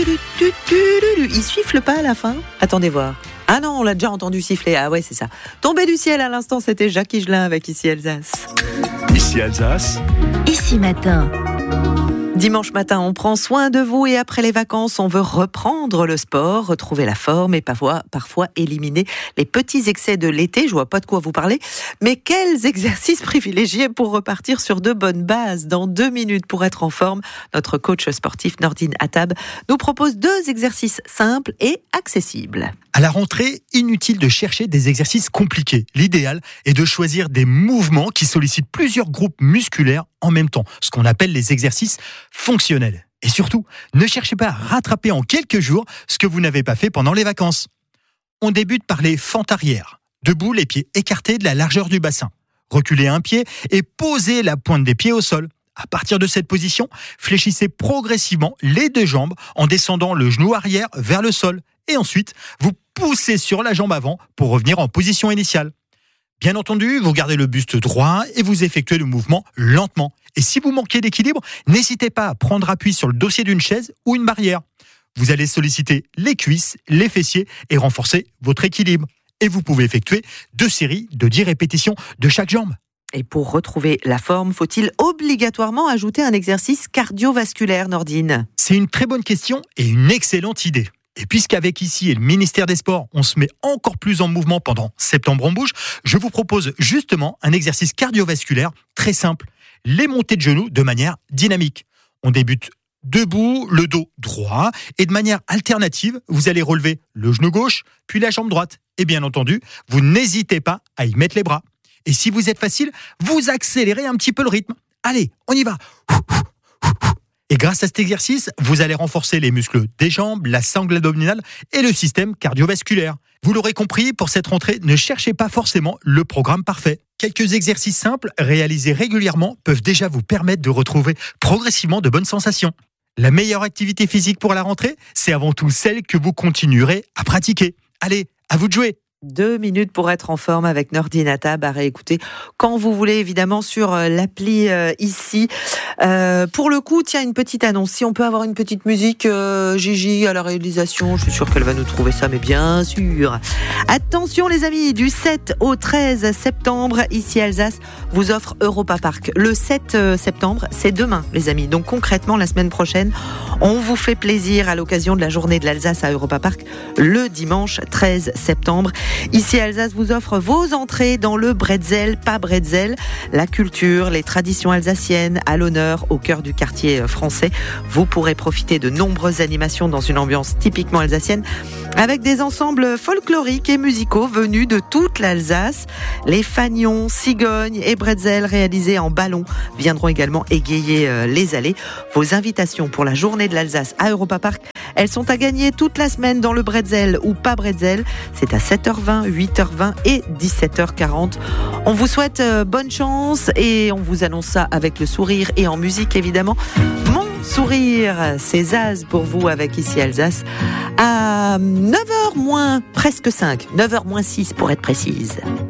Il siffle pas à la fin ? Attendez voir. Ah non, on l'a déjà entendu siffler. Ah ouais, c'est ça. Tombé du ciel à l'instant, c'était Jacques Higelin avec Ici Alsace. Ici Alsace. Ici matin. Dimanche matin, on prend soin de vous et après les vacances, on veut reprendre le sport, retrouver la forme et parfois éliminer les petits excès de l'été. Je vois pas de quoi vous parler. Mais quels exercices privilégiés pour repartir sur de bonnes bases dans 2 minutes pour être en forme? Notre coach sportif Nordine Attab nous propose 2 exercices simples et accessibles. À la rentrée, inutile de chercher des exercices compliqués. L'idéal est de choisir des mouvements qui sollicitent plusieurs groupes musculaires en même temps, ce qu'on appelle les exercices fonctionnels. Et surtout, ne cherchez pas à rattraper en quelques jours ce que vous n'avez pas fait pendant les vacances. On débute par les fentes arrière. Debout, les pieds écartés de la largeur du bassin. Reculez un pied et posez la pointe des pieds au sol. À partir de cette position, fléchissez progressivement les 2 jambes en descendant le genou arrière vers le sol. Et ensuite, vous poussez sur la jambe avant pour revenir en position initiale. Bien entendu, vous gardez le buste droit et vous effectuez le mouvement lentement. Et si vous manquez d'équilibre, n'hésitez pas à prendre appui sur le dossier d'une chaise ou une barrière. Vous allez solliciter les cuisses, les fessiers et renforcer votre équilibre. Et vous pouvez effectuer 2 séries de 10 répétitions de chaque jambe. Et pour retrouver la forme, faut-il obligatoirement ajouter un exercice cardiovasculaire, Nordine ? C'est une très bonne question et une excellente idée. Et puisqu'avec ici et le ministère des Sports, on se met encore plus en mouvement pendant Septembre on bouge, je vous propose justement un exercice cardiovasculaire très simple. Les montées de genoux de manière dynamique. On débute debout, le dos droit, et de manière alternative, vous allez relever le genou gauche, puis la jambe droite. Et bien entendu, vous n'hésitez pas à y mettre les bras. Et si vous êtes facile, vous accélérez un petit peu le rythme. Allez, on y va. Et grâce à cet exercice, vous allez renforcer les muscles des jambes, la sangle abdominale et le système cardiovasculaire. Vous l'aurez compris, pour cette rentrée, ne cherchez pas forcément le programme parfait. Quelques exercices simples, réalisés régulièrement, peuvent déjà vous permettre de retrouver progressivement de bonnes sensations. La meilleure activité physique pour la rentrée, c'est avant tout celle que vous continuerez à pratiquer. Allez, à vous de jouer! 2 minutes pour être en forme avec Nordine Attab à réécouter quand vous voulez, évidemment, sur l'appli ici. Pour le coup, tiens, une petite annonce. Si on peut avoir une petite musique, Gigi à la réalisation, je suis sûre qu'elle va nous trouver ça, mais bien sûr. Attention les amis, du 7 au 13 septembre, ici Alsace vous offre Europa Park. Le 7 septembre, c'est demain les amis. Donc concrètement, la semaine prochaine, on vous fait plaisir à l'occasion de la journée de l'Alsace à Europa Park, le dimanche 13 septembre. Ici Alsace vous offre vos entrées dans le bretzel, pas bretzel, la culture, les traditions alsaciennes à l'honneur au cœur du quartier français. Vous pourrez profiter de nombreuses animations dans une ambiance typiquement alsacienne avec des ensembles folkloriques et musicaux venus de toute l'Alsace. Les fanions, cigognes et bretzel réalisés en ballon viendront également égayer les allées. Vos invitations pour la journée de l'Alsace à Europa Park, elles sont à gagner toute la semaine dans le bretzel ou pas bretzel. C'est à 7h20, 8h20 et 17h40. On vous souhaite bonne chance et on vous annonce ça avec le sourire et en musique évidemment. Mon sourire, c'est Zaz pour vous avec Ici Alsace à 9h moins presque 5, 9h moins 6 pour être précise.